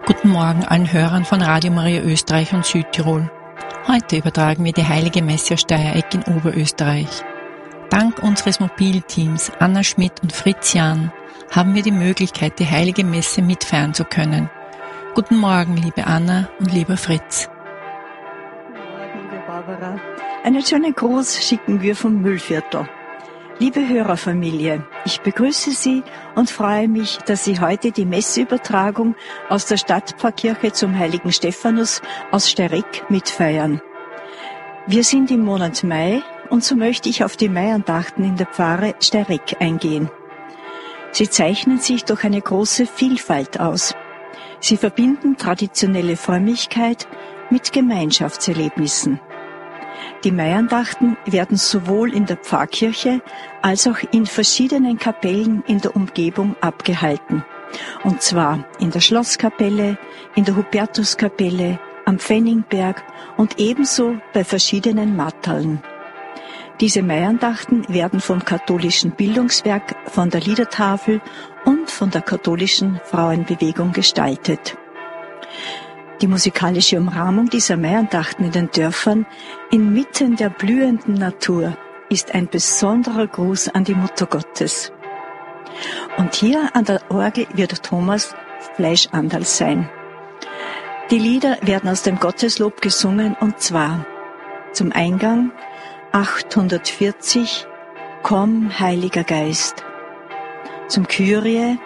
Guten Morgen allen Hörern von Radio Maria Österreich und Südtirol. Heute übertragen wir die Heilige Messe aus Steiereck in Oberösterreich. Dank unseres Mobilteams Anna Schmidt und Fritz Jahn haben wir die Möglichkeit, die Heilige Messe mitfeiern zu können. Guten Morgen, liebe Anna und lieber Fritz. Guten Morgen, liebe Barbara. Einen schönen Gruß schicken wir vom Müllviertel. Liebe Hörerfamilie, ich begrüße Sie und freue mich, dass Sie heute die Messeübertragung aus der Stadtpfarrkirche zum Heiligen Stephanus aus Steiereck mitfeiern. Wir sind im Monat Mai und so möchte ich auf die Maiandachten in der Pfarre Steiereck eingehen. Sie zeichnen sich durch eine große Vielfalt aus. Sie verbinden traditionelle Frömmigkeit mit Gemeinschaftserlebnissen. Die Maiandachten werden sowohl in der Pfarrkirche als auch in verschiedenen Kapellen in der Umgebung abgehalten. Und zwar in der Schlosskapelle, in der Hubertuskapelle, am Pfenningberg und ebenso bei verschiedenen Martallen. Diese Maiandachten werden vom katholischen Bildungswerk, von der Liedertafel und von der katholischen Frauenbewegung gestaltet. Die musikalische Umrahmung dieser Maiandachten in den Dörfern inmitten der blühenden Natur ist ein besonderer Gruß an die Mutter Gottes. Und hier an der Orgel wird Thomas Fleischandal sein. Die Lieder werden aus dem Gotteslob gesungen und zwar zum Eingang 840 Komm, Heiliger Geist, zum Kyrie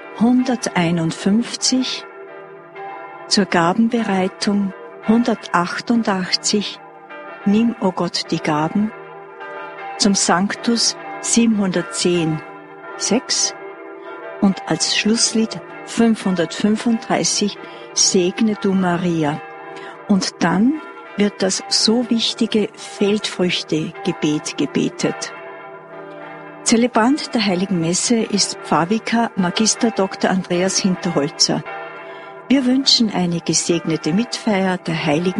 151, zur Gabenbereitung 188, Nimm, o Gott, die Gaben, zum Sanctus 710, 6 und als Schlusslied 535, Segne du Maria. Und dann wird das so wichtige Feldfrüchte-Gebet gebetet. Zelebrant der Heiligen Messe ist Pfarrvikar Magister Dr. Andreas Hinterholzer. Wir wünschen eine gesegnete Mitfeier der Heiligen